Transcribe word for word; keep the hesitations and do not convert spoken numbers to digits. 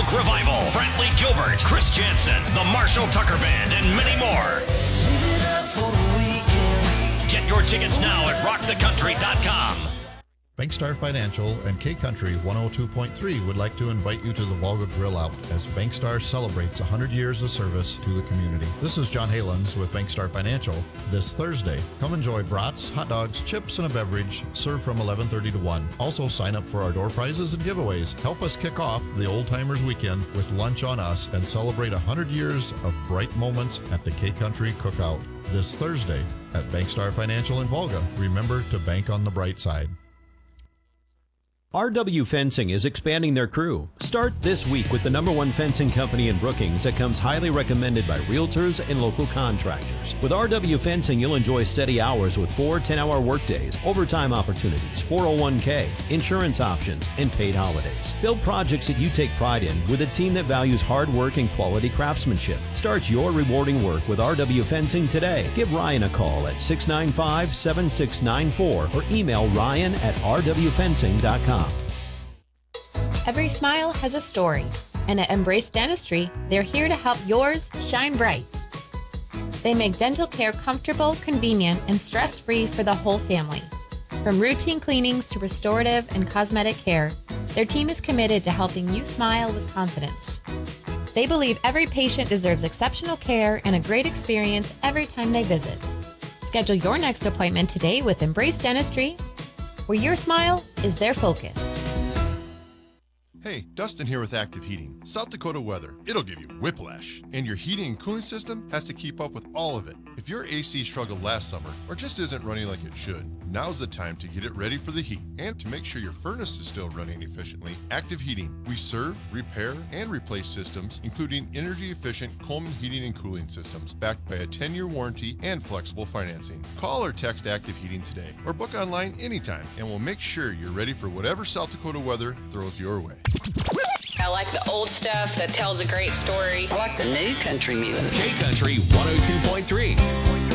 Folk Revival, Brantley Gilbert, Chris Jansen, the Marshall Tucker Band, and many more. Get your tickets now at rock the country dot com. Bankstar Financial and K-Country one oh two point three would like to invite you to the Volga Grill Out as Bankstar celebrates one hundred years of service to the community. This is John Halens with Bankstar Financial this Thursday. Come enjoy brats, hot dogs, chips, and a beverage served from eleven thirty to one. Also sign up for our door prizes and giveaways. Help us kick off the Old Timers Weekend with lunch on us and celebrate one hundred years of bright moments at the K-Country Cookout this Thursday at Bankstar Financial in Volga. Remember to bank on the bright side. R W Fencing is expanding their crew. Start this week with the number one fencing company in Brookings that comes highly recommended by realtors and local contractors. With R W Fencing, you'll enjoy steady hours with four ten-hour workdays, overtime opportunities, four oh one k, insurance options, and paid holidays. Build projects that you take pride in with a team that values hard work and quality craftsmanship. Start your rewarding work with R W Fencing today. Give Ryan a call at six nine five, seven six nine four or email ryan at r w fencing dot com. Every smile has a story, and at Embrace Dentistry, they're here to help yours shine bright. They make dental care comfortable, convenient, and stress-free for the whole family. From routine cleanings to restorative and cosmetic care, their team is committed to helping you smile with confidence. They believe every patient deserves exceptional care and a great experience every time they visit. Schedule your next appointment today with Embrace Dentistry, where your smile is their focus. Hey, Dustin here with Active Heating. South Dakota weather, it'll give you whiplash. And your heating and cooling system has to keep up with all of it. If your A C struggled last summer or just isn't running like it should, now's the time to get it ready for the heat. And to make sure your furnace is still running efficiently, Active Heating. We serve, repair, and replace systems, including energy-efficient Coleman heating and cooling systems, backed by a ten-year warranty and flexible financing. Call or text Active Heating today, or book online anytime, and we'll make sure you're ready for whatever South Dakota weather throws your way. I like the old stuff that tells a great story. I like the new country music. K-Country one oh two point three.